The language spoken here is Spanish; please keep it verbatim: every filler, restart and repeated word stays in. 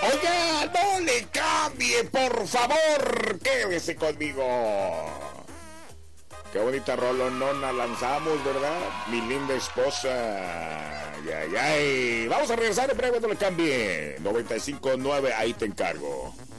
Oiga, no le cambie, por favor. Quédese conmigo. Qué bonita rolonona lanzamos, ¿verdad? Mi linda esposa. Ay, ay, ay. Vamos a regresar en breve, no le cambie. noventa y cinco punto nueve, ahí te encargo.